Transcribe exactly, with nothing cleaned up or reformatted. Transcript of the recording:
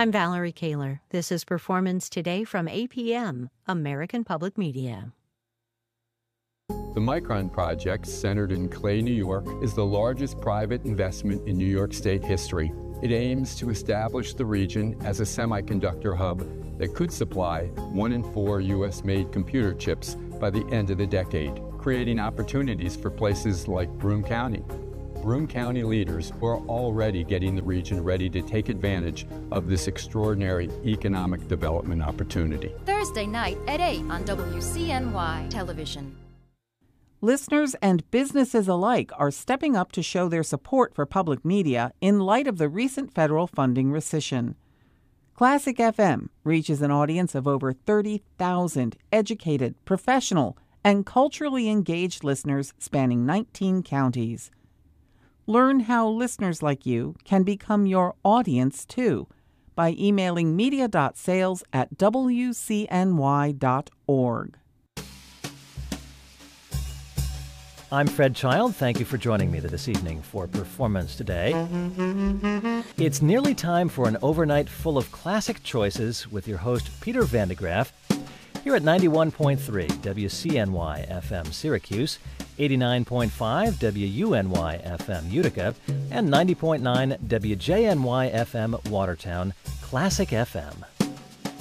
I'm Valerie Kaler. This is Performance Today from A P M, American Public Media. The Micron Project, centered in Clay, New York, is the largest private investment in New York State history. It aims to establish the region as a semiconductor hub that could supply one in four U S-made computer chips by the end of the decade, creating opportunities for places like Broome County. Broome County leaders are already getting the region ready to take advantage of this extraordinary economic development opportunity. Thursday night at eight on W C N Y Television. Listeners and businesses alike are stepping up to show their support for public media in light of the recent federal funding rescission. Classic F M reaches an audience of over thirty thousand educated, professional, and culturally engaged listeners spanning nineteen counties. Learn how listeners like you can become your audience, too, by emailing media.sales at w c n y dot org. I'm Fred Child. Thank you for joining me this evening for Performance Today. It's nearly time for an overnight full of classic choices with your host, Peter Van de Graaff, here at ninety-one point three W C N Y F M Syracuse, eighty-nine point five W U N Y F M Utica, and ninety point nine W J N Y F M Watertown, Classic F M.